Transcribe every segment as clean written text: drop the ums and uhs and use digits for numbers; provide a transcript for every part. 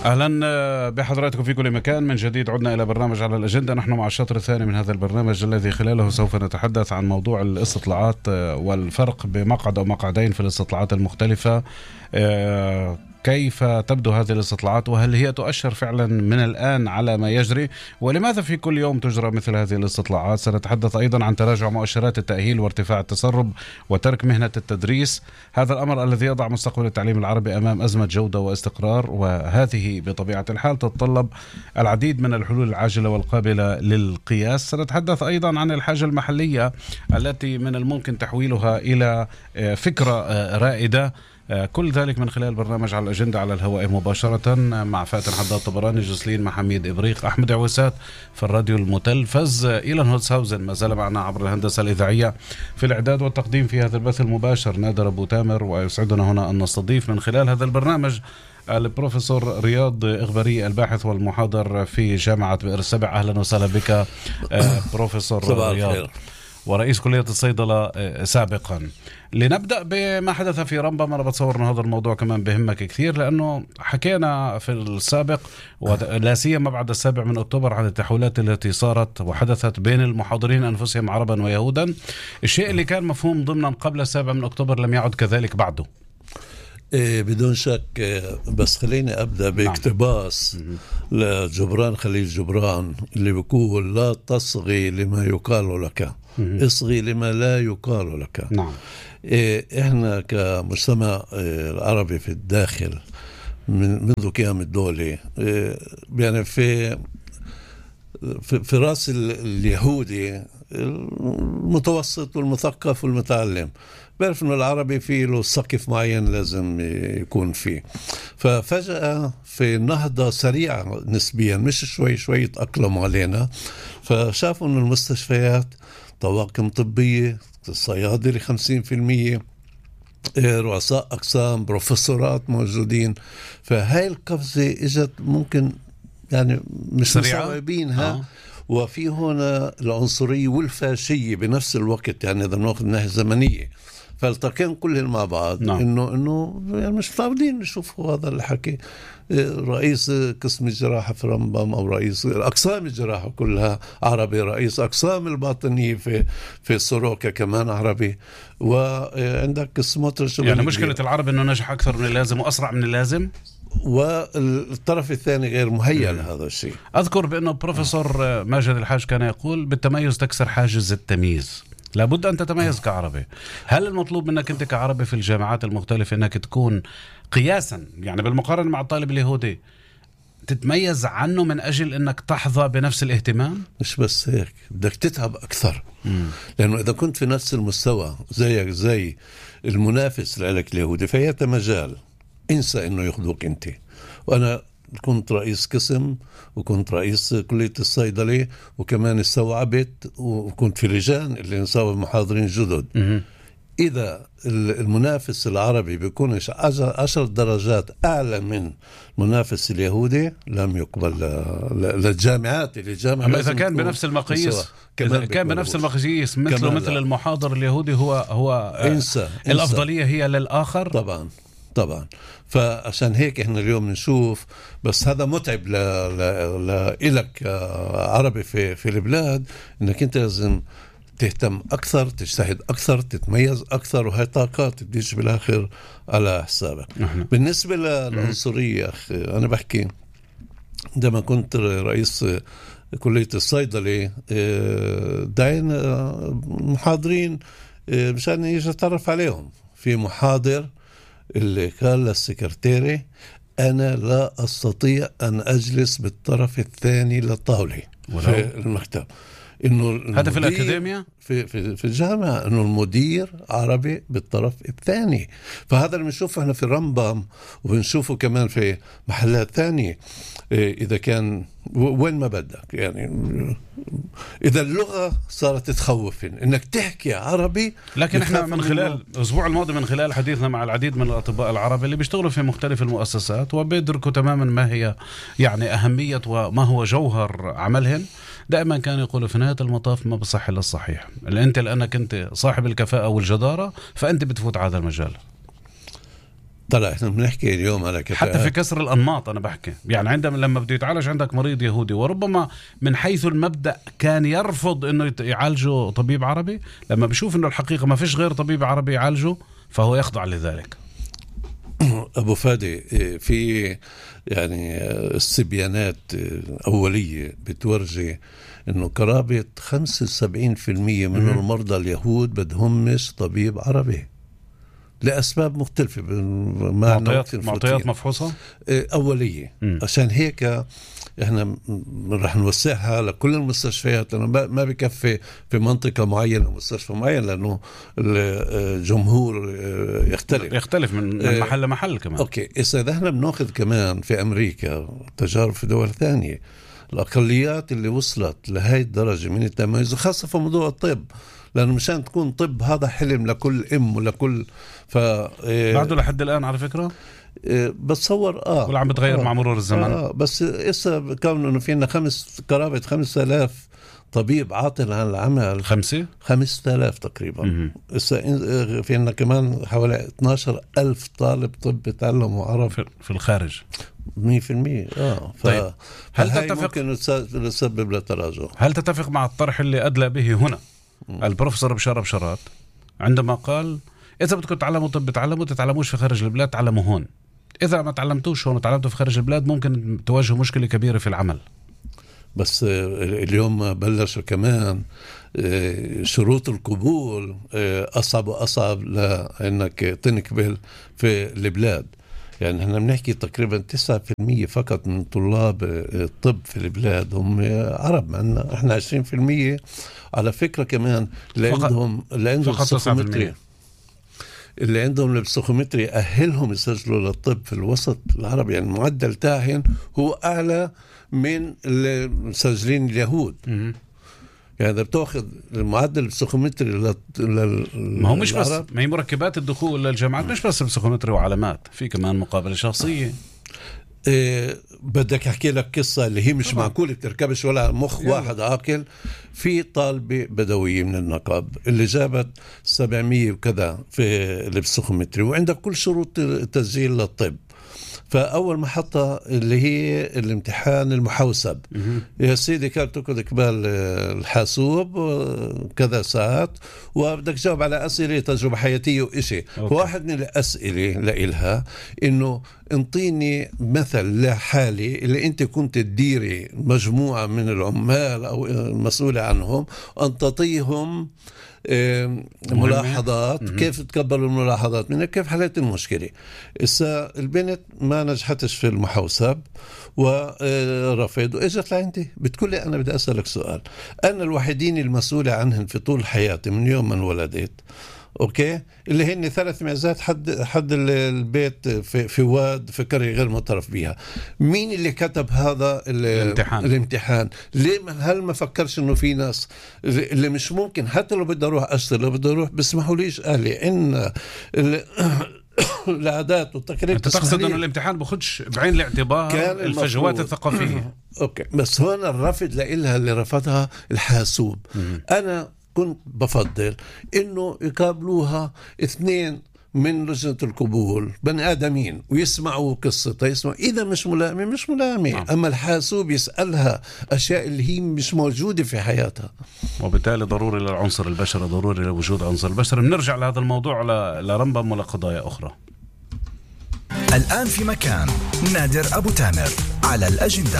أهلا بحضراتكم في كل مكان. من جديد عدنا إلى برنامج على الأجندة. نحن مع الشطر الثاني من هذا البرنامج الذي خلاله سوف نتحدث عن موضوع الاستطلاعات والفرق بمقعد أو مقعدين في الاستطلاعات المختلفة. كيف تبدو هذه الاستطلاعات وهل هي تؤشر فعلا من الآن على ما يجري، ولماذا في كل يوم تجرى مثل هذه الاستطلاعات؟ سنتحدث أيضا عن تراجع مؤشرات التأهيل وارتفاع التسرب وترك مهنة التدريس، هذا الأمر الذي يضع مستقبل التعليم العربي أمام أزمة جودة واستقرار، وهذه بطبيعة الحال تتطلب العديد من الحلول العاجلة والقابلة للقياس. سنتحدث أيضا عن الحاجة المحلية التي من الممكن تحويلها إلى فكرة رائدة، كل ذلك من خلال برنامج على الأجندة على الهواء مباشرة مع فاتن حداد طبراني، جسلين محمد إبريق، أحمد عويسات في الراديو المتلفز، إيلان هولتسهاوزن ما زال معنا عبر الهندسة الإذاعية في الإعداد والتقديم في هذا البث المباشر نادر أبو تامر. ويسعدنا هنا أن نستضيف من خلال هذا البرنامج البروفيسور رياض إغبري الباحث والمحاضر في جامعة بئر السبع. أهلا وسهلا بك بروفيسور رياض، ورئيس كلية الصيدلة سابقا. لنبدأ بما حدث في رمبم. أنا بتصور أن هذا الموضوع كمان بهمك كثير، لأنه حكينا في السابق ولا سيما بعد 7 أكتوبر عن التحولات التي صارت وحدثت بين المحاضرين أنفسهم عربا ويهودا. الشيء اللي كان مفهوم ضمنا قبل 7 أكتوبر لم يعد كذلك بعده. بدون شك، بس خليني أبدأ باقتباس لجبران خليل جبران اللي بيقول: لا تصغي لما يقال لك، اصغي لما لا يقال لك. نعم. إحنا كمجتمع العربي في الداخل منذ قيام الدولة، يعني في راس اليهودي المتوسط والمثقف والمتعلم بعرف إنه العربي فيه له سقف معين لازم يكون فيه. ففجأة في نهضة سريعة نسبيا، مش شوي شوي يتأقلموا علينا، فشافوا إنه المستشفيات، طواقم طبية، الصيادلة 50%، رؤساء أقسام، بروفيسورات موجودين. فهاي القفزة إجت ممكن يعني مش مستوعبينها. وفي هنا العنصرية والفاشية بنفس الوقت، يعني إذا نأخذ الناحية الزمنية، فالتقين كلهم مع بعض. إنه يعني مش متعودين نشوفوا هذا الحكي. رئيس قسم الجراحة في رمبم أو رئيس أقسام الجراحة كلها عربي، رئيس أقسام الباطنية في سوروكا كمان عربي، وعندك سموتريتش. يعني مشكلة العرب إنه نجح أكثر من اللازم وأسرع من اللازم، والطرف الثاني غير مهيأ لهذا الشيء. أذكر بأنه بروفيسور ماجد الحاج كان يقول: بالتميز تكسر حاجز التمييز، لابد أن تتميز كعربي. هل المطلوب منك أنت كعربي في الجامعات المختلفة أنك تكون قياسا، يعني بالمقارنة مع الطالب اليهودي، تتميز عنه من أجل أنك تحظى بنفس الاهتمام؟ مش بس هيك، بدك تتعب أكثر. لأنه إذا كنت في نفس المستوى زيك زي المنافس لك اليهودي فهي مجال، انسى إنه ياخذوك أنت. وأنا كنت رئيس قسم وكنت رئيس كلية الصيدلة، وكمان استوعبت وكنت في لجان اللي نساوي محاضرين جدد. إذا المنافس العربي بيكون 10 درجات أعلى من المنافس اليهودي لم يقبل للجامعات. أما إذا كان بنفس المقاييس، إذا كان بنفس المقاييس مثل المحاضر اليهودي هو انسى. الأفضلية هي للآخر. طبعا. فعشان هيك احنا اليوم نشوف، بس هذا متعب لإلك عربي في البلاد، انك انت لازم تهتم اكثر، تجتهد اكثر، تتميز اكثر، وهي طاقات بتيجي بالاخر على حسابك. بالنسبة للعنصرية، انا بحكي عندما كنت رئيس كلية الصيدلة داين محاضرين مشان يجي اتعرف عليهم. في محاضر اللي قال للسكرتيري: أنا لا أستطيع أن أجلس بالطرف الثاني للطاولة في المكتب. إنه هذا في الأكاديمية في الجامعة، إنه المدير عربي بالطرف الثاني. فهذا اللي بنشوفه إحنا في رمبم، وبنشوفه كمان في محلات ثانية. إذا كان وين ما بدك، يعني إذا اللغة صارت تخوف إنك تحكي عربي. لكن إحنا من خلال الأسبوع الماضي، من خلال حديثنا مع العديد من الأطباء العرب اللي بيشتغلوا في مختلف المؤسسات وبيدركوا تماما ما هي يعني أهمية وما هو جوهر عملهم، دائما كانوا يقولوا في نهاية المطاف ما بصح إلا الصحيح. أنت لأنك أنت صاحب الكفاءة والجدارة فأنت بتفوت على هذا المجال. طلع احنا بنحكي اليوم على حتى في كفاءات. كسر الأنماط أنا بحكي، يعني عندما لما بده يتعالج عندك مريض يهودي وربما من حيث المبدأ كان يرفض إنه يعالجه طبيب عربي، لما بيشوف إنه الحقيقة ما فيش غير طبيب عربي يعالجه فهو يخضع لذلك. أبو فادي، في يعني استبيانات أولية بتورجي إنه قرابة 75% من المرضى اليهود بدهم مش طبيب عربي لأسباب مختلفة مع معطيات مفحوصة أولية. عشان هيك احنا رح نوسعها لكل المستشفيات، لأنه ما بكفي في منطقة معينة مستشفى معين، لأنه الجمهور يختلف من محل لمحل كمان. أوكي، إذا احنا بناخذ كمان في أمريكا تجارب في دول ثانية، الأقليات اللي وصلت لهي الدرجة من التميز، خاصة في موضوع الطب، لأنه مشان تكون طب هذا حلم لكل أم ولكل بعده لحد الآن على فكرة بتصور ولا عم بتغير مع مرور الزمن. بس إسا كون إنه فينا قرابة 5000 طبيب عاطل عن العمل. 5000 تقريبا. إسا فينا كمان حوالي 12,000 طالب طب بيتعلموا عربي في الخارج 100%. طيب. هل تتفق ممكن يسبب لتراجع؟ هل تتفق مع الطرح اللي أدلى به هنا البروفيسور بشار بشارات عندما قال إذا بدكم تتعلموا طب تتعلموش في خارج البلاد، تعلموا هون. إذا ما تعلمتوش هون وتعلمتوا في خارج البلاد ممكن تواجهوا مشكلة كبيرة في العمل. بس اليوم بلشوا كمان شروط القبول أصعب وأصعب لأنك تنقبل في البلاد. يعني احنا بنحكي تقريبا 9% فقط من طلاب الطب في البلاد هم عرب، معنا احنا 20%. على فكرة كمان اللي عندهم السيكومتري، اللي عندهم البسيكومتري يأهلهم يسجلوا للطب في الوسط العربي. يعني المعدل تاعهم هو أعلى من المسجلين اليهود. يعني إذا بتأخذ المعدل البسيكومتري ما هو مش بس، ما هي مركبات الدخول للجامعات مش بس البسيكومتري وعلامات، في كمان مقابلة شخصية. بدك أحكي لك قصة اللي هي مش معقولة بتركبش ولا مخ واحد عاقل. في طالبة بدوية من النقب اللي جابت 700 وكذا في البسيكومتري وعندها كل شروط التسجيل للطب. فأول محطة اللي هي الامتحان المحوسب، يا سيدي كانت تأخذ قبال الحاسوب كذا ساعات وبدك تجاوب على أسئلة تجربة حياتية وإشي. فواحد من الأسئلة لإلها إنه انطيني مثل لحالي اللي انت كنت تديري مجموعة من العمال أو المسؤولة عنهم أن تعطيهم ملاحظات، كيف تقبلوا الملاحظات منك، كيف حلت المشكلة. البنت ما نجحتش في المحوسب ورفض واجت لعندي بتقول لي أنا بدي أسألك سؤال، أنا الوحيدين المسؤولة عنهن في طول حياتي من يوم من ولدت، اوكي، اللي هن 3 معزات حد البيت في واد في قرية غير معترف بيها. مين اللي كتب هذا الامتحان؟ ليه هل ما فكرش انه في ناس اللي مش ممكن حتى لو بدي اروح اشتغل، لو بدي اروح بسمحوا ليش اهلي ان العادات والتقاليد. انت تقصد انه الامتحان بخدش بعين الاعتبار الفجوات الثقافية؟ اوكي، بس هون الرفض لإلها اللي رفضها الحاسوب. انا كنت بفضل إنه يقابلوها 2 من لجنة القبول بني آدمين ويسمعوا قصتها، يسمعوا إذا مش ملائمة مش ملائمة. أما الحاسوب يسألها أشياء اللي هي مش موجودة في حياتها، وبالتالي ضروري للعنصر البشري، ضروري لوجود عنصر البشري. بنرجع لهذا الموضوع لرمبم ولقضايا أخرى. الآن في مكان نادر أبو تامر على الأجندة.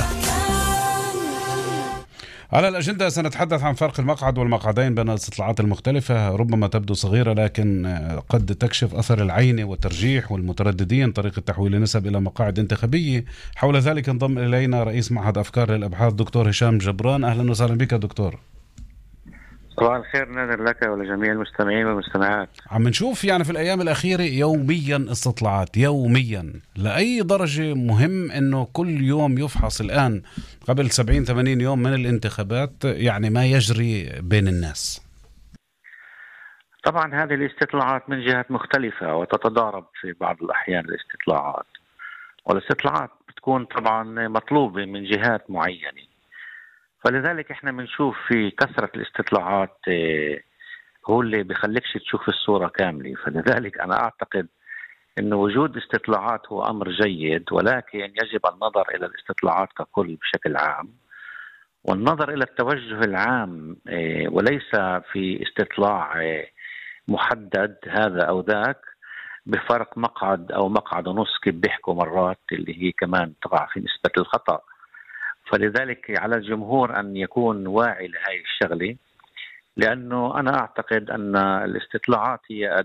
على الأجندة سنتحدث عن فرق المقعد والمقعدين بين الاستطلاعات المختلفة. ربما تبدو صغيرة لكن قد تكشف أثر العينة والترجيح والمترددين، طريقة تحويل النسب إلى مقاعد انتخابية. حول ذلك انضم إلينا رئيس معهد أفكار للأبحاث دكتور هشام جبران. أهلا وسهلا بك دكتور. صباح الخير نادر لك ولجميع المستمعين والمستمعات. عم نشوف يعني في الأيام الأخيرة يوميا استطلاعات، يوميا. لأي درجة مهم أنه كل يوم يفحص الآن قبل 70-80 يوم من الانتخابات يعني ما يجري بين الناس؟ طبعا هذه الاستطلاعات من جهات مختلفة وتتضارب في بعض الأحيان الاستطلاعات، والاستطلاعات بتكون طبعا مطلوبة من جهات معينة، فلذلك احنا بنشوف في كثرة الاستطلاعات هو اللي بيخليكش تشوف الصورة كاملة. فلذلك أنا أعتقد أنه وجود استطلاعات هو أمر جيد، ولكن يجب النظر إلى الاستطلاعات ككل بشكل عام، والنظر إلى التوجه العام، وليس في استطلاع محدد هذا أو ذاك بفرق مقعد أو مقعد ونص كيف بيحكوا مرات، اللي هي كمان تقع في نسبة الخطأ. فلذلك على الجمهور أن يكون واعي لهذه الشغلة، لأنه أنا أعتقد أن الاستطلاعات هي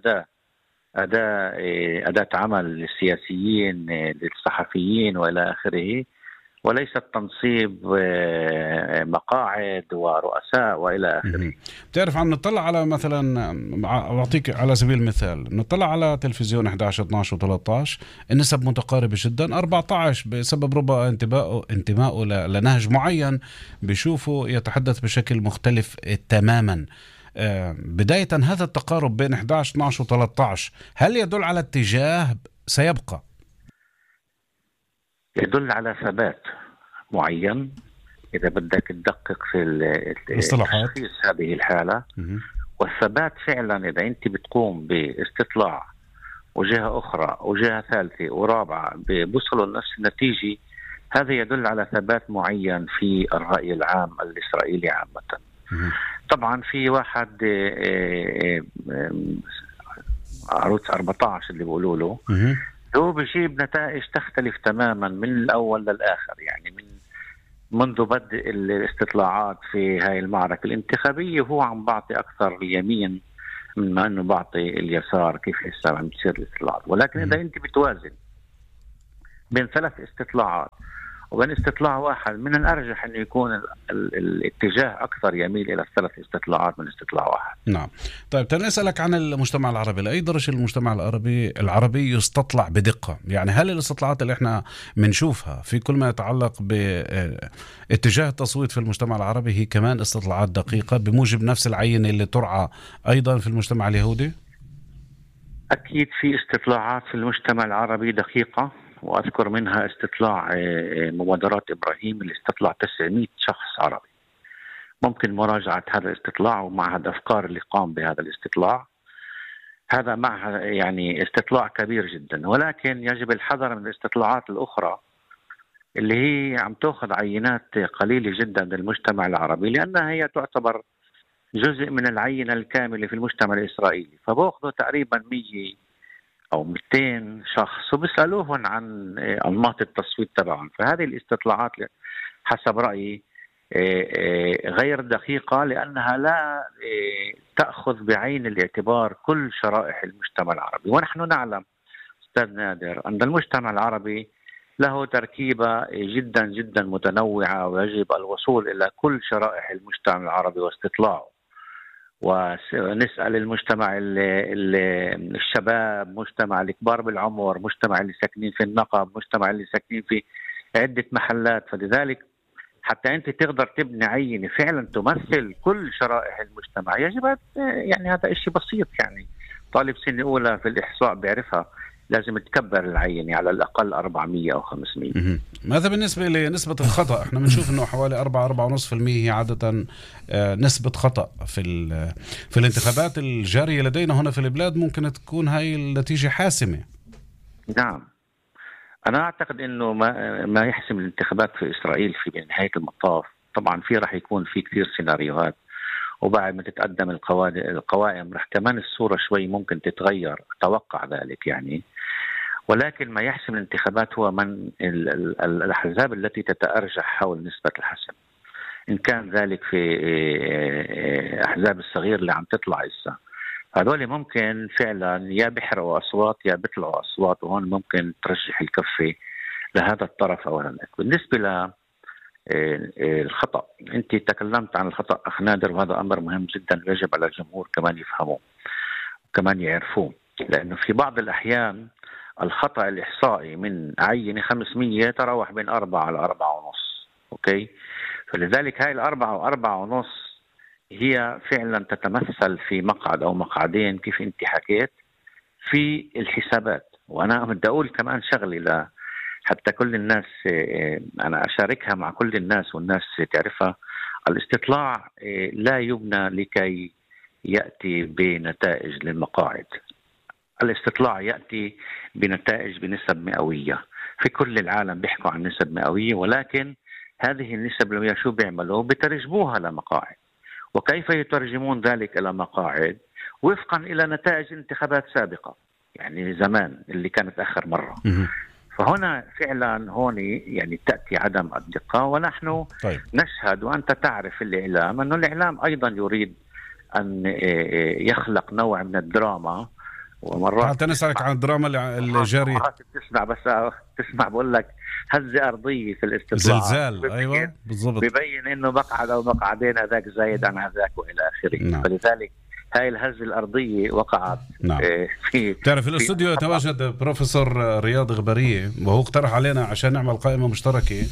أداة عمل للسياسيين للصحفيين وإلى آخره، وليس تنصيب مقاعد ورؤساء وإلى آخره. بتعرف عم نطلع على مثلا، أعطيك على سبيل المثال، نطلع على تلفزيون 11 12 و13 النسب متقاربة جدا. 14 بسبب ربما انتمائه لنهج معين بيشوفه يتحدث بشكل مختلف تماما. بداية هذا التقارب بين 11 12 و13 هل يدل على اتجاه سيبقى؟ يدل على ثبات معين إذا بدك تدقق في الاصطلاحات هذه الحالة. والثبات فعلا إذا أنت بتقوم باستطلاع وجهة أخرى وجهة ثالثة ورابعة بوصلوا لنفس النتيجة، هذا يدل على ثبات معين في الرأي العام الإسرائيلي عامة. طبعا في واحد عروض 14 اللي بيقولوا له هو بيجيب نتائج تختلف تماما من الأول للآخر، يعني منذ بدء الاستطلاعات في هاي المعركة الانتخابية هو عم بعطي أكثر اليمين من ما أنه بعطي اليسار كيف هسه عم تصير الاستطلاعات. ولكن إذا أنت بتوازن بين 3 استطلاعات وبين استطلاع واحد، من الأرجح أن يكون الاتجاه أكثر يميل إلى 3 استطلاعات من استطلاع واحد. نعم. طيب تنسألك عن المجتمع العربي، لأي درجة المجتمع العربي يستطلع بدقة؟ يعني هل الاستطلاعات اللي احنا بنشوفها في كل ما يتعلق باتجاه التصويت في المجتمع العربي هي كمان استطلاعات دقيقة بموجب نفس العينة اللي ترعى أيضا في المجتمع اليهودي؟ أكيد في استطلاعات في المجتمع العربي دقيقة، وأذكر منها استطلاع مبادرات إبراهيم اللي استطلع 900 شخص عربي. ممكن مراجعة هذا الاستطلاع ومعهد أفكار اللي قام بهذا الاستطلاع. هذا مع يعني استطلاع كبير جدا، ولكن يجب الحذر من الاستطلاعات الأخرى اللي هي عم تأخذ عينات قليلة جدا من المجتمع العربي، لأنها هي تعتبر جزء من العينة الكاملة في المجتمع الإسرائيلي. فبأخذوا تقريبا 100 أو 200 شخص وبيسألوهم عن أنماط التصويت تبعهم. فهذه الاستطلاعات حسب رأيي غير دقيقة، لأنها لا تأخذ بعين الاعتبار كل شرائح المجتمع العربي. ونحن نعلم أستاذ نادر أن المجتمع العربي له تركيبة جدا جدا متنوعة، ويجب الوصول إلى كل شرائح المجتمع العربي واستطلاعه، ونسأل المجتمع الشباب، مجتمع الكبار بالعمر، مجتمع اللي ساكنين في النقب، مجتمع اللي ساكنين في عدة محلات. فلذلك حتى أنت تقدر تبني عينة فعلا تمثل كل شرائح المجتمع يجب يعني هذا إشي بسيط، يعني طالب سنة أولى في الإحصاء بيعرفها. لازم تكبر العينة على الأقل 400 أو 500. ماذا بالنسبة لنسبة الخطأ؟ احنا بنشوف انه حوالي 4.5% هي عادة نسبة خطأ في الانتخابات الجارية لدينا هنا في البلاد. ممكن تكون هاي النتيجة حاسمة. نعم، أنا أعتقد أنه ما يحسم الانتخابات في إسرائيل في نهاية المطاف. طبعا راح يكون في كثير سيناريوهات، وبعد ما تتقدم القوائم رح كمان الصورة شوي ممكن تتغير، أتوقع ذلك يعني. ولكن ما يحسم الانتخابات هو من الأحزاب التي تتأرجح حول نسبة الحسم، إن كان ذلك في أحزاب الصغير اللي عم تطلع إسا. هذول ممكن فعلا يا بيحرقوا أصوات يا بيطلعوا أصوات، وهون ممكن ترجح الكفة لهذا الطرف أو لهذا. بالنسبة الخطأ، أنت تكلمت عن الخطأ أخ نادر، وهذا أمر مهم جدا يجب على الجمهور كمان يفهموه وكمان يعرفوه، لأنه في بعض الأحيان الخطأ الإحصائي من عينة 500 يتراوح بين 4 على 4.5. أوكي، فلذلك هاي 4 و4.5 هي فعلا تتمثل في مقعد أو مقعدين كيف أنت حكيت في الحسابات. وأنا بدي أقول كمان شغلي حتى كل الناس أنا أشاركها مع كل الناس والناس تعرفها. الاستطلاع لا يبنى لكي يأتي بنتائج للمقاعد. الاستطلاع يأتي بنتائج بنسب مئوية. في كل العالم بيحكوا عن نسب مئوية، ولكن هذه النسب المئوية شو بيعملوا؟ بترجموها لمقاعد. وكيف يترجمون ذلك إلى مقاعد؟ وفقا إلى نتائج انتخابات سابقة، يعني زمان اللي كانت آخر مرة. فهنا فعلا هون يعني تأتي عدم الدقة. ونحن نشهد، وأنت تعرف الإعلام، أنه الإعلام أيضا يريد أن يخلق نوع من الدراما. ومرات حتى نسألك عن الدراما الجارية، مرات تسمع بس تسمع بقول لك هزة أرضية في الاستطلاع، زلزال. أيوة بالضبط، بيبين إنه مقعد أو مقعدين هذاك زايد عن هذاك وإلى آخره. نعم. فلذلك هاي الهزة الأرضية وقعت. نعم. تعرف في الاستوديو يتواجد بروفيسور رياض غبرية، وهو اقترح علينا عشان نعمل قائمة مشتركة،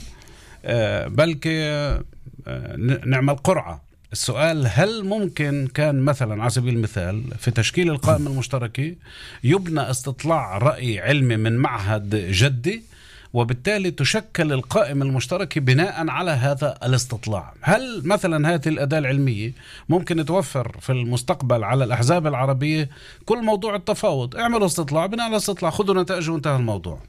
بلكي نعمل قرعة. السؤال: هل ممكن كان مثلا على سبيل المثال في تشكيل القائمة المشتركة يبنى استطلاع رأي علمي من معهد جدي، وبالتالي تشكل القائمة المشتركة بناء على هذا الاستطلاع؟ هل مثلا هذه الأداة العلمية ممكن توفر في المستقبل على الأحزاب العربية كل موضوع التفاوض؟ اعملوا استطلاع، بناء على الاستطلاع خذوا نتائج وانتهى الموضوع.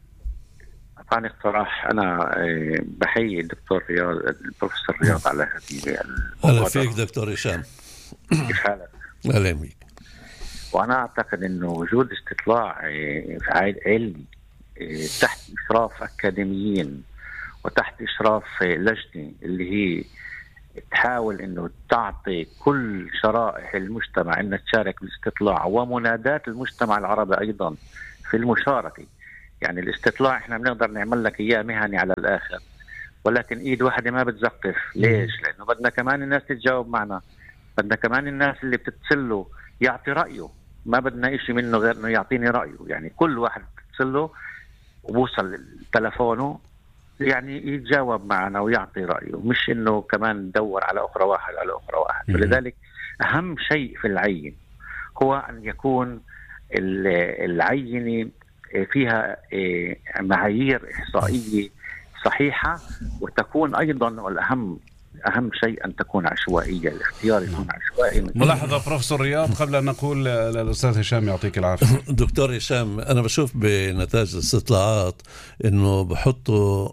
طبعا اقتراح. أنا بحيي الدكتور رياض، البروفيسور رياض، على هذه. أهلا فيك دكتور هشام. كيف حالك؟ أهلا بك. وأنا أعتقد أنه وجود استطلاع علمي تحت إشراف أكاديميين وتحت إشراف لجنة اللي هي تحاول أنه تعطي كل شرائح المجتمع أنها تشارك بالاستطلاع، ومناداة المجتمع العربي أيضا في المشاركة. يعني الاستطلاع احنا بنقدر نعمل لك اياه مهني على الاخر، ولكن ايد واحده ما بتزقف. ليش؟ لانه بدنا كمان الناس تتجاوب معنا، بدنا كمان الناس اللي بتتصله يعطي رايه، ما بدنا اشي منه غير انه يعطيني رايه. يعني كل واحد بتتصله وبوصل تلفونه يعني يتجاوب معنا ويعطي رايه، مش انه كمان ندور على اخرى واحد. فلذلك اهم شيء في العين هو ان يكون العينه فيها معايير إحصائية صحيحة، وتكون أيضا، والأهم شيء أن تكون عشوائية. الاختيار يكون عشوائي. ملاحظة بروفيسور رياض قبل أن نقول للأستاذ هشام يعطيك العافية. دكتور هشام، أنا بشوف بنتائج الاستطلاعات إنه بحطوا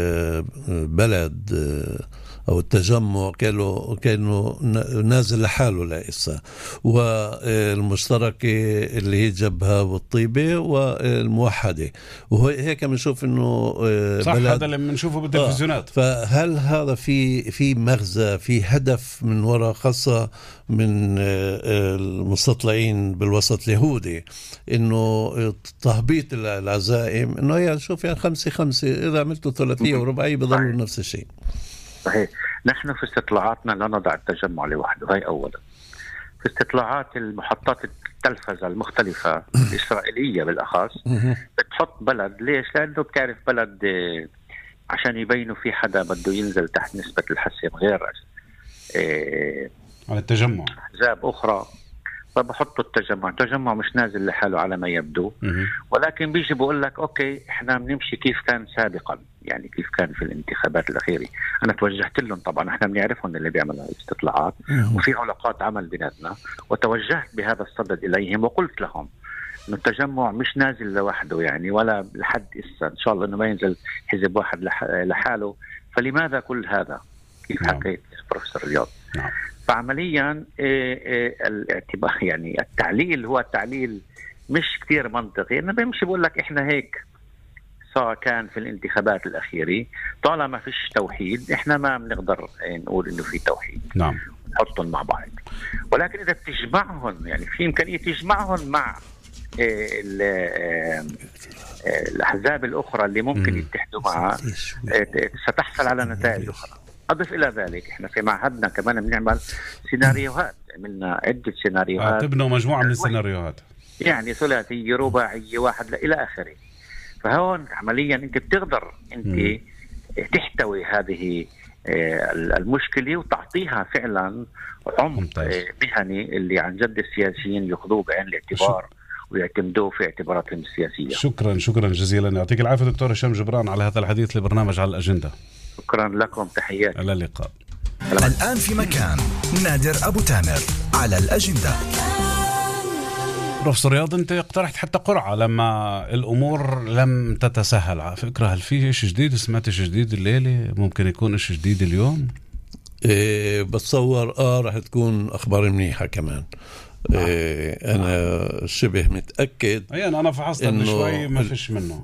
بلد أو التجمع كانوا نازل لحاله لإسا، والمشتركة اللي هي جبهة والطيبة والموحدة، وهيك بنشوف إنه صح بلد. هذا اللي بنشوفه بالتلفزيونات. فهل هذا في مغزى، في هدف من وراء، خاصة من المستطلعين بالوسط اليهودي، إنه تهبيط العزائم، إنه هي شوف يعني 5-5، إذا عملتوا ثلاثية ورباعية بضلوا نفس الشيء. صحيح. نحن في استطلاعاتنا لا نضع التجمع لوحده، هاي أولا. في استطلاعات المحطات التلفزة المختلفة الإسرائيلية بالأخص بتحط بلد. ليش؟ لأنه بتعرف بلد عشان يبينوا في حدا بده ينزل تحت نسبة الحسم غير على التجمع أحزاب أخرى، فبحطوا التجمع مش نازل لحاله على ما يبدو، ولكن بيجي بقول لك أوكي إحنا بنمشي كيف كان سابقا، يعني كيف كان في الانتخابات الأخيرة. أنا توجهت لهم، طبعا إحنا بنعرفهم اللي بيعملوا الاستطلاعات وفي علاقات عمل بيناتنا، وتوجهت بهذا الصدد إليهم وقلت لهم إنه التجمع مش نازل لوحده، يعني ولا لحد إسا إن شاء الله إنه ما ينزل حزب واحد لحاله. فلماذا كل هذا؟ كيف حكيت بروفيسور رياض. فعمليا الاعتبار، يعني التعليل هو التعليل مش كتير منطقي، إنه بيمشي بقول لك إحنا هيك صار كان في الانتخابات الأخيرة، طالما فيش توحيد إحنا ما بنقدر نقول إنه في توحيد. نعم. نحطهم مع بعض، ولكن إذا بتجمعهم، يعني في إمكانية تجمعهم مع الأحزاب الأخرى اللي ممكن يتحدوا معها، ستحصل على نتائج أخرى. أضف إلى ذلك إحنا في معهدنا كمان بنعمل سيناريوهات، عملنا عدة سيناريوهات، تبنوا مجموعة من السيناريوهات، يعني ثلاثية رباعية واحد إلى آخره. فهون عمليا أنت بتقدر أنت تحتوي هذه المشكلة وتعطيها فعلا عمق مهني اللي عن جد السياسيين يأخذوه بعين الاعتبار ويعتمدوه في اعتباراتهم السياسية. شكرا جزيلا، يعطيك العافية دكتور هشام جبران على هذا الحديث لبرنامج على الأجندة. شكرا لكم، تحياتي، إلى اللقاء. الآن في مكان نادر أبو تامر على الأجندة. بروفيسور رياض، انت اقترحت حتى قرعة لما الامور لم تتسهل على فكرة. هل في شيء جديد؟ سمعت شيء جديد الليلة؟ ممكن يكون شيء جديد اليوم؟ بتصور راح تكون اخبار منيحة كمان. انا شبه متأكد. انا فحصت شوي ما فيش منه.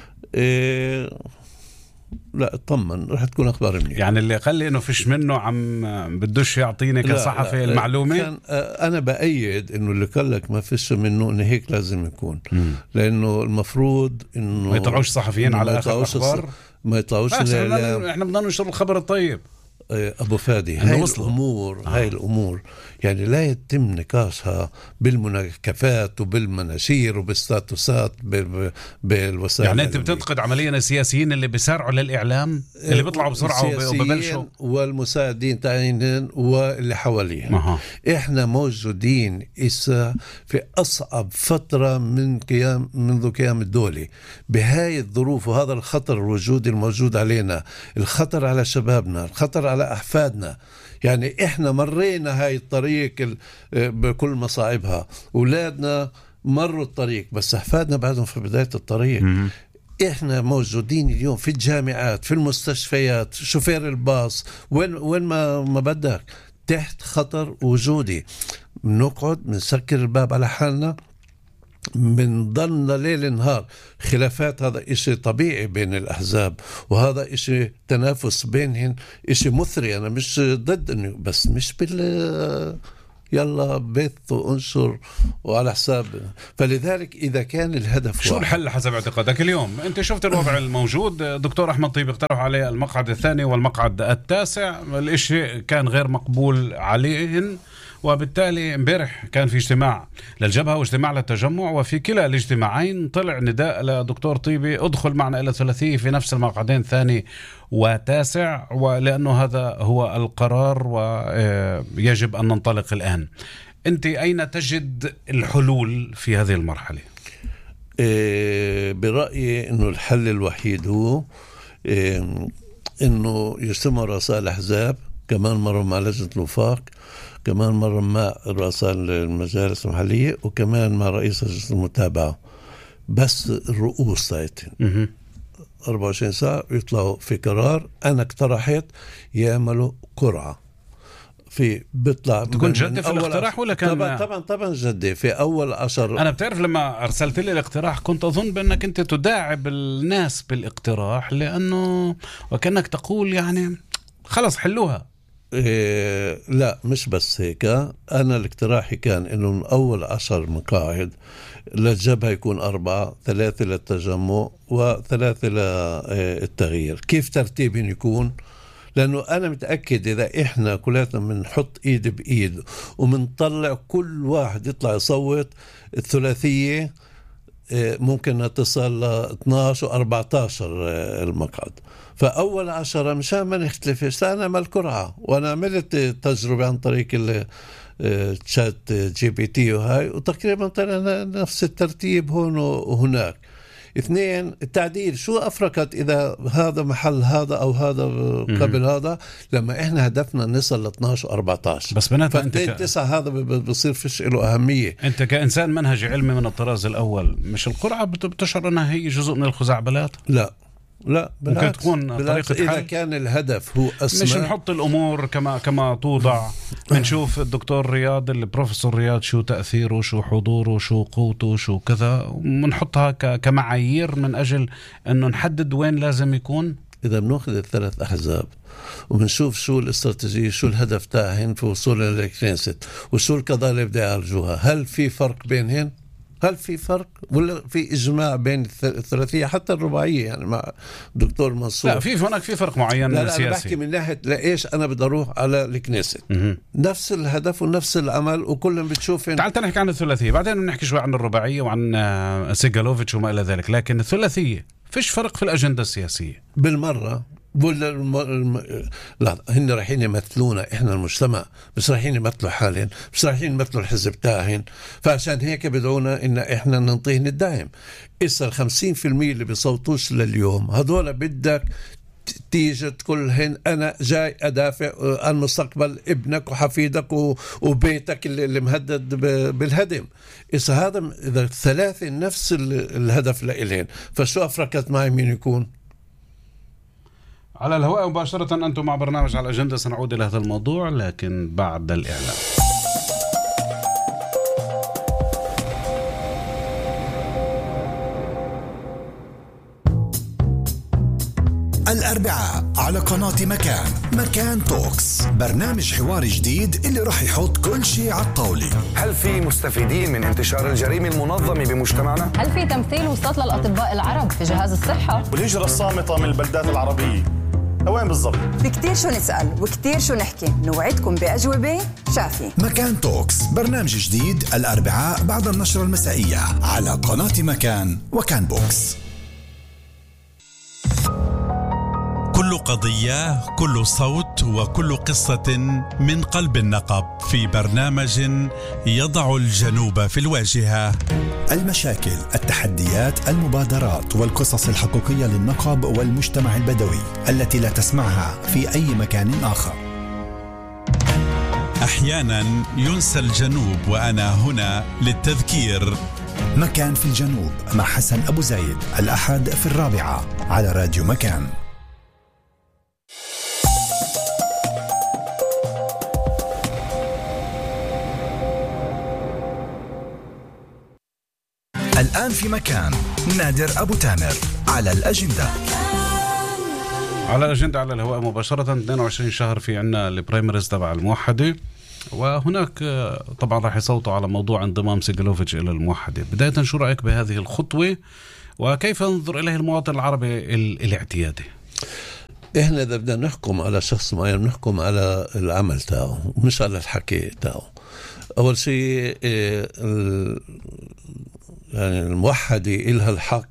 لا اطمن، راح تكون اخبار منيحة. يعني اللي قال لي انه فيش منه عم بدوش يعطيني كصحفي المعلومة. انا بأيد انه اللي قال لك ما فيش منه انه هيك لازم يكون. لانه المفروض انه ما يطلعوش صحفيين على اخر الاخبار، ما يطلعوش. احنا بدنا ننشر الخبر الطيب. أبو فادي، هاي الأمور يعني لا يتم نقاشها بالمناكفات وبالمناشير وبالستاتوسات بالوسائل. يعني أنت بتنتقد عمليا السياسيين اللي بيسارعوا للإعلام، اللي بيطلعوا بسرعة وببلشوا، والمساعدين تاعينهم واللي حواليهم. إحنا موجودين إسا في أصعب فترة منذ قيام الدولة بهاي الظروف، وهذا الخطر الوجودي الموجود علينا، الخطر على شبابنا، الخطر على أحفادنا. يعني إحنا مرينا هاي الطريق بكل مصاعبها، أولادنا مروا الطريق، بس أحفادنا بعدهم في بداية الطريق. إحنا موجودين اليوم في الجامعات، في المستشفيات، شوفير الباص، وين ما بدك، تحت خطر وجودي. نقعد منسكر الباب على حالنا، بنضلنا ليل نهار خلافات. هذا إشي طبيعي بين الأحزاب، وهذا إشي تنافس بينهن، إشي مثري. أنا مش ضد إنه، بس مش يلا بث وانشر وعلى حساب. فلذلك إذا كان الهدف شو الحل حسب اعتقادك اليوم؟ أنت شفت الوضع الموجود. دكتور أحمد طيب اقترح عليه المقعد الثاني والمقعد التاسع، الإشي كان غير مقبول عليهن، وبالتالي امبارح كان في اجتماع للجبهة واجتماع للتجمع، وفي كلا الاجتماعين طلع نداء لدكتور طيبي ادخل معنا إلى ثلاثية في نفس المقعدين ثاني وتاسع، ولأنه هذا هو القرار ويجب أن ننطلق الآن. أنت أين تجد الحلول في هذه المرحلة؟ برأيي أنه الحل الوحيد هو أنه يجتمع رؤساء الأحزاب، كمان مرة مع لجنة الوفاق، كمان مرة مع رؤساء المجالس المحلية، وكمان مع رئيس لجنة المتابعة. بس الرؤوس تاعتهم 24 ساعة يطلعوا في قرار. أنا اقترحت يعملوا قرعة في بيطلع. تكون جدي في الاقتراح ولا كان؟ طبعا جدي في أول 10. أنا بتعرف لما أرسلت لي الاقتراح كنت أظن بأنك أنت تداعب الناس بالاقتراح، لأنه وكأنك تقول يعني خلص حلوها. لا مش بس هيك. أنا الاقتراحي كان إنه من أول 10 مقاعد للجبهة يكون 4، 3 للتجمع و3 للتغيير. كيف ترتيبين يكون؟ لأنه أنا متأكد إذا إحنا كلاتنا منحط إيد بإيد ومنطلع كل واحد يطلع يصوت، الثلاثية ممكن تصل ل 12 و 14 المقعد. فأول 10 مشان ما نختلفش نعمل قرعة. وأنا عملت تجربة عن طريق الشات جي بي تي وهاي، وتقريبا طلعنا نفس الترتيب هون وهناك. 2 التعديل. شو أفرقت إذا هذا محل هذا أو هذا قبل هذا، لما إحنا هدفنا نصل ل 12 و 14. بس بناتها أنت 9 هذا بصير فيش له أهمية. أنت كإنسان منهج علمي من الطراز الأول، مش القرعة بتشعر أنها هي جزء من الخزعبلات؟ لا ممكن تكون طريقة حل. إذا كان الهدف هو أسمى، مش نحط الأمور كما توضع. نشوف الدكتور رياض، البروفيسور رياض، شو تأثيره، شو حضوره، شو قوته، شو كذا، ونحطها كمعايير من أجل أنه نحدد وين لازم يكون. إذا بنأخذ ال3 أحزاب وبنشوف شو الاستراتيجية، شو الهدف تاعهن في وصول للكنيست، وشو القضايا اللي بدي يعالجوها، هل في فرق بينهن؟ هل في فرق ولا في إجماع بين الثلاثية حتى الرباعية؟ يعني مع دكتور منصور لا، هناك في فرق معين سياسي. أنا بحكي من ناحية لإيش أنا بدي أروح على الكنيست. نفس الهدف ونفس العمل وكلهم بتشوف. تعال نحكي عن الثلاثية، بعدين نحكي شوي عن الرباعية وعن سيغالوفيتش وما إلى ذلك. لكن الثلاثية فيش فرق في الأجندة السياسية بالمرة. لا، هن رايحين يمثلونا إحنا المجتمع، مش رايحين يمثلوا حالهم، مش رايحين يمثلوا الحزب تاعهم. فعشان هيك بدعونا إن إحنا ننطيهن الدعم. إسا 50% اللي بيصوتوش لليوم هذول بدك تيجي تقول هن أنا جاي أدافع عن مستقبل ابنك وحفيدك وبيتك اللي مهدد بالهدم. إذا الثلاثة نفس الهدف لإلهن، فشو أفرقت معي مين يكون؟ على الهواء مباشرة أنتم مع برنامج على الأجندة. سنعود إلى هذا الموضوع لكن بعد الإعلان. الأربعاء على قناة مكان توكس، برنامج حواري جديد اللي راح يحط كل شيء على الطاولة. هل في مستفيدين من انتشار الجريمة المنظمة بمجتمعنا؟ هل في تمثيل وسط للأطباء العرب في جهاز الصحة؟ والهجرة الصامتة من البلدات العربية وين بالضبط؟ في كتير شو نسأل وكتير شو نحكي، نوعدكم بأجوبة شافية. مكان توكس، برنامج جديد الأربعاء بعد النشرة المسائية على قناة مكان وكان بوكس. كل قضية، كل صوت، وكل قصة من قلب النقب في برنامج يضع الجنوب في الواجهة. المشاكل، التحديات، المبادرات والقصص الحقيقية للنقب والمجتمع البدوي التي لا تسمعها في أي مكان آخر. أحيانا ينسى الجنوب وأنا هنا للتذكير. مكان في الجنوب مع حسن أبو زايد، الأحد في 4 على راديو مكان. الآن في مكان نادر أبو تامر على الأجندة. على الأجندة على الهواء مباشرة. 22 شهر في عنا البرايمريز تبع الموحدة، وهناك طبعا راح يصوتوا على موضوع انضمام سيجلوفيتش إلى الموحدة. بداية شو رأيك بهذه الخطوة وكيف ينظر إليه المواطن العربي الاعتيادي؟ إحنا إذا بدنا نحكم على شخص معين نحكم على العمل تاعه مش على الحكي تاعه. أول شيء يعني الموحدة إلها الحق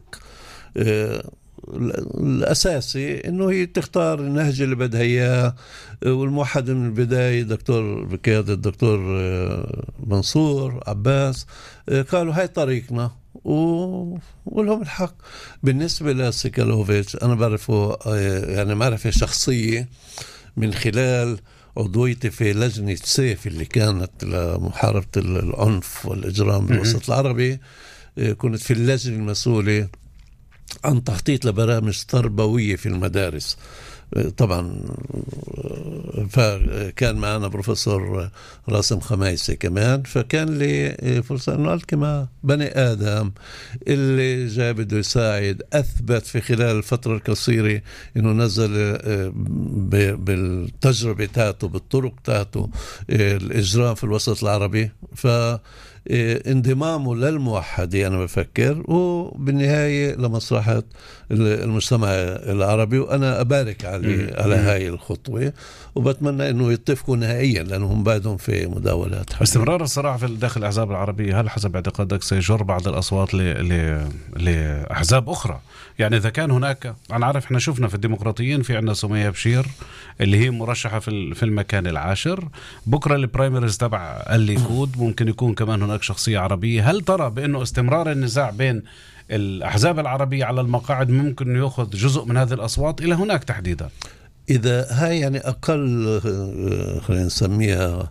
الأساسي إنه هي تختار النهج اللي بدها إياه. والموحد من البداية دكتور بقيادة الدكتور منصور عباس قالوا هاي طريقنا ولهم الحق. بالنسبة لسيكالوفيتش أنا بعرفه يعني معرفة شخصية من خلال عضويتي في لجنة سيف اللي كانت لمحاربة العنف والإجرام بالوسط العربي. كنت في اللجنة المسؤولة عن تخطيط لبرامج تربوية في المدارس. طبعا فكان معنا بروفيسور راسم خميسي كمان، فكان لي فرصة أنه ألقي مع بني آدم اللي جاء بده يساعد. أثبت في خلال الفترة القصيرة أنه نزل بالتجربة تاعته بالطرق تاعته الإجرام في الوسط العربي. انضمامه للموحدة أنا بفكر وبالنهاية لمصلحة المجتمع العربي، وأنا أبارك على هاي الخطوة وبتمنى أنه يتفقوا نهائيا لأنهم بعدهم في مداولات. استمرار الصراع في داخل الأحزاب العربية هل حسب اعتقادك سيجر بعض الأصوات لأحزاب أخرى؟ يعني إذا كان هناك، أنا عارف إحنا شفنا في الديمقراطيين في عندنا سمية بشير اللي هي مرشحة في المكان العاشر. بكرة البرايمريز تبع الليكود ممكن يكون كمان هناك شخصية عربية. هل ترى بأنه استمرار النزاع بين الأحزاب العربية على المقاعد ممكن يأخذ جزء من هذه الأصوات إلى هناك تحديدا؟ إذا هاي يعني أقل خلينا نسميها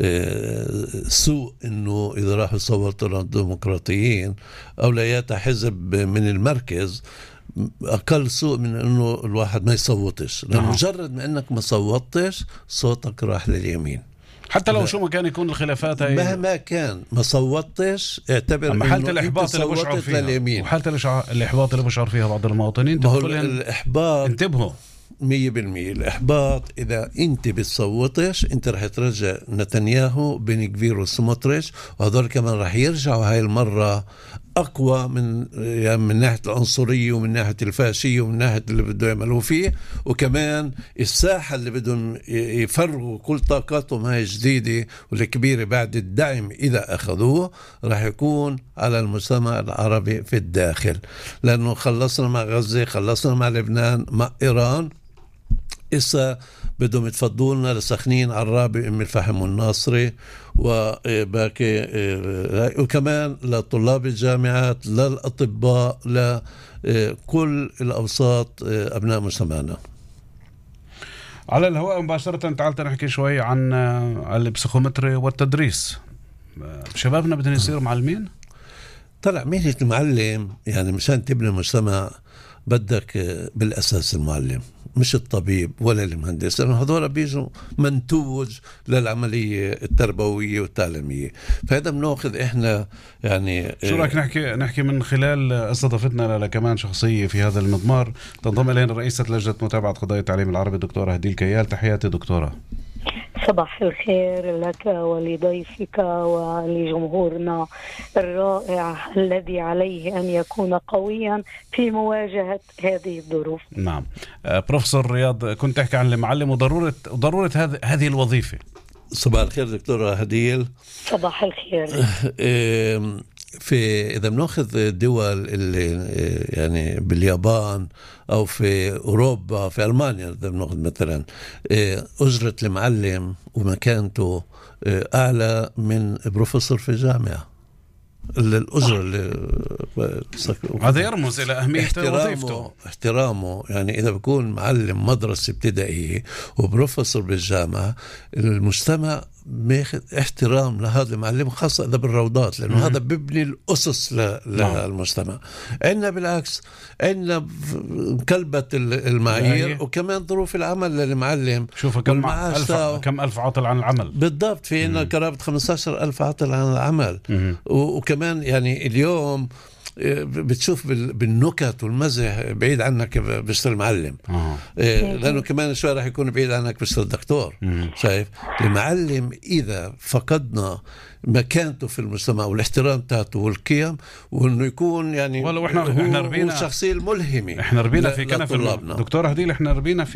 سوء إنه إذا راح يصوتوا الديمقراطيين أولويات حزب من المركز، أقل سوء من إنه الواحد ما يصوتش، لأنه مجرد ما إنك ما صوتش صوتك راح لليمين. حتى لو شو ما كان يكون الخلافات هي مهما كان ما صوتش اعتبر إنه حالة الإحباط اللي بشعر فيها لليمين. وحالة الإحباط اللي بشعر فيها بعض المواطنين الإحباط انتبهوا 100%. الإحباط إذا أنت بتصوتش أنت رح ترجع نتنياهو بين كبير وسموتريش، وهذول كمان رح يرجعوا هاي المرة أقوى من ناحية العنصرية ومن ناحية الفاشية ومن ناحية اللي بدهم يعملوا فيه، وكمان الساحة اللي بدهم يفرغوا كل طاقاتهم هاي جديدة والكبيرة بعد الدعم إذا أخذوه رح يكون على المجتمع العربي في الداخل. لأنه خلصنا مع غزة، خلصنا مع لبنان، مع إيران، إسا بدهم يتفضلنا لسخنين عرابي أم الفحم والناصري وباقي، وكمان لطلاب الجامعات، للأطباء، لكل الأوساط أبناء مجتمعنا. على الهواء مباشرة تعال نحكي شوي عن البسيخومتري والتدريس. شبابنا بدهم يصيروا معلمين؟ طلع مهنة المعلم يعني مشان تبني مجتمع بدك بالأساس المعلم، مش الطبيب ولا المهندس، لأنه هذول بيجوا منتوج للعملية التربوية والتعليمية. فهذا بناخذ إحنا يعني شو رأيك نحكي من خلال استضافتنا كمان شخصية في هذا المضمار. تنضم إلينا رئيسة لجنة متابعة قضايا التعليم العربي الدكتورة هديل كيال. تحياتي دكتورة. صباح الخير لك ولضيفك ولجمهورنا الرائع الذي عليه أن يكون قويا في مواجهة هذه الظروف. نعم. بروفيسور رياض، كنت تحكي عن المعلم وضرورة هذه الوظيفة. صباح الخير دكتورة هديل. صباح الخير. إذا بناخذ الدول اللي يعني باليابان أو في أوروبا، في ألمانيا إذا بناخذ مثلا أجرة المعلم ومكانته أعلى من بروفيسور في الجامعة. الأجرة هذا يرمز إلى أهمية وظيفته. احترامه يعني إذا بيكون معلم مدرسة ابتدائية وبروفيسور بالجامعة، المجتمع بياخذ احترام لهذا المعلم، خاصة إذا بالروضات، لأنه هذا بيبني الأسس للمجتمع. عندنا بالعكس، عندنا كلبة المعايير وكمان ظروف العمل للمعلم. شوف كم ألف عاطل عن العمل. بالضبط، في عندنا قرابة 15,000 عاطل عن العمل. وكمان يعني اليوم بتشوف بالنكت والمزح بعيد عنك بيشتغل معلم. لأنه كمان شوي راح يكون بعيد عنك بيشتغل دكتور. شايف المعلم إذا فقدنا مكانته في المجتمع والاحترام تاعته والقيم، وانه يكون يعني والله احنا ربينا الشخصيه الملهمه. احنا ربينا في كنف دكتور هديل، احنا ربينا في